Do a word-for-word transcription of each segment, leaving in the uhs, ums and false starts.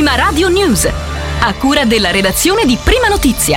Prima Radio News, a cura della redazione di Prima Notizia.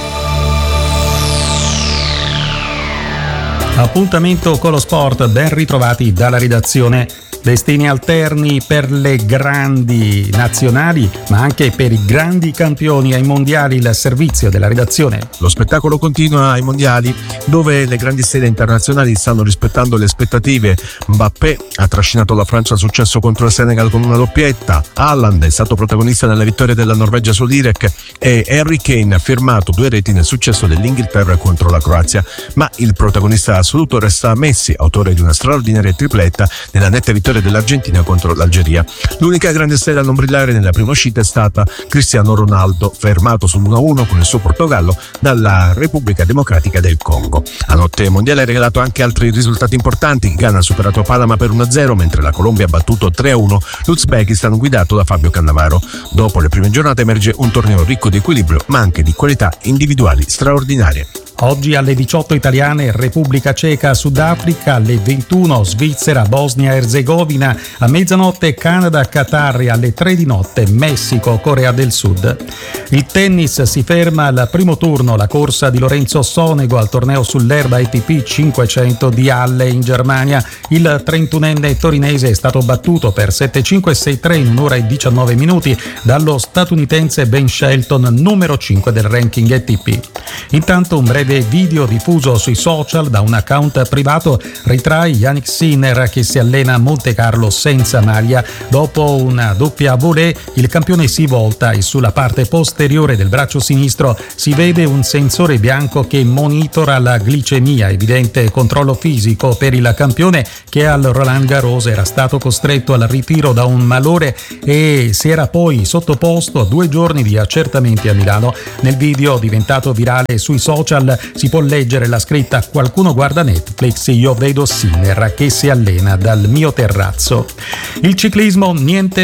Appuntamento con lo sport, ben ritrovati dalla redazione. Destini alterni per le grandi nazionali, ma anche per i grandi campioni ai mondiali, il servizio della redazione. Lo spettacolo continua ai mondiali, dove le grandi stelle internazionali stanno rispettando le aspettative. Mbappé ha trascinato la Francia al successo contro il Senegal con una doppietta, Haaland è stato protagonista nella vittoria della Norvegia sull'Iraq e Harry Kane ha firmato due reti nel successo dell'Inghilterra contro la Croazia. Ma il protagonista assoluto resta Messi, autore di una straordinaria tripletta nella netta vittoria dell'Argentina contro l'Algeria. L'unica grande stella a non brillare nella prima uscita è stata Cristiano Ronaldo, fermato sull'uno a uno con il suo Portogallo dalla Repubblica Democratica del Congo. La notte mondiale ha regalato anche altri risultati importanti. Ghana ha superato Panama per uno a zero, mentre la Colombia ha battuto tre a uno l'Uzbekistan guidato da Fabio Cannavaro. Dopo le prime giornate emerge un torneo ricco di equilibrio, ma anche di qualità individuali straordinarie. Oggi alle diciotto italiane, Repubblica Ceca, Sudafrica, alle ventuno Svizzera, Bosnia Erzegovina, a mezzanotte Canada, Qatar e alle tre di notte Messico, Corea del Sud. Il tennis si ferma al primo turno, la corsa di Lorenzo Sonego al torneo sull'erba A T P cinquecento di Halle in Germania. Il trentunenne torinese è stato battuto per sette cinque sei tre in un'ora e diciannove minuti dallo statunitense Ben Shelton, numero cinque del ranking A T P. Intanto un breve video diffuso sui social da un account privato ritrae Yannick Sinner che si allena a Monte Carlo senza maglia. Dopo una doppia volée il campione si volta e sulla parte posteriore del braccio sinistro si vede un sensore bianco che monitora la glicemia, evidente controllo fisico per il campione che al Roland Garros era stato costretto al ritiro da un malore e si era poi sottoposto a due giorni di accertamenti a Milano. Nel video diventato virale sui social si può leggere la scritta "Qualcuno guarda Netflix, io vedo Sinner che si allena dal mio terrazzo". Il ciclismo, niente